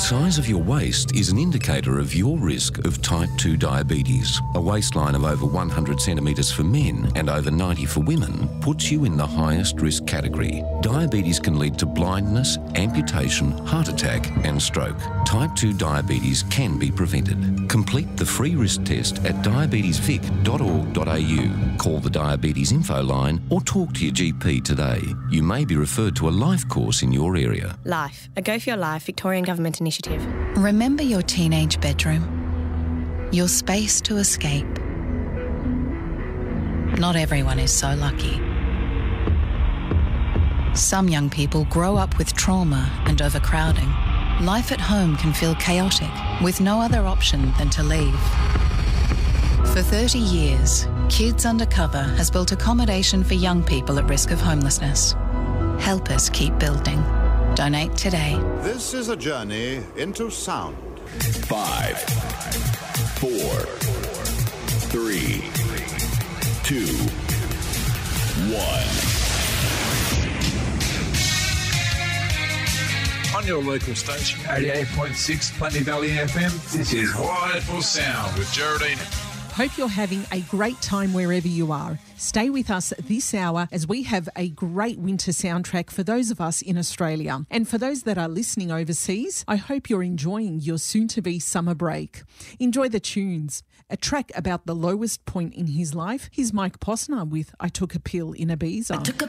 size of your waist is an indicator of your risk of type 2 diabetes. A waistline of over 100 centimetres for men and over 90 for women puts you in the highest risk category. Diabetes can lead to blindness, amputation, heart attack and stroke. Type 2 diabetes can be prevented. Complete the free risk test at diabetesvic.org.au. Call the Diabetes Info line or talk to your GP today. You may be referred to a life course in your area. Life, a Go for Your Life Victorian Government initiative. Remember your teenage bedroom, your space to escape. Not everyone is so lucky. Some young people grow up with trauma and overcrowding. Life at home can feel chaotic, with no other option than to leave. For 30 years, Kids Undercover has built accommodation for young people at risk of homelessness. Help us keep building. Donate today. This is a journey into sound. 5, 4, 3, 2, 1. On your local station, 88.6 Plenty Valley FM, this is Wired for Sound with Geraldine. Hope you're having a great time wherever you are. Stay with us this hour as we have a great winter soundtrack for those of us in Australia. And for those that are listening overseas, I hope you're enjoying your soon-to-be summer break. Enjoy the tunes. A track about the lowest point in his life. Here's Mike Posner with I Took a Pill in Ibiza. I took a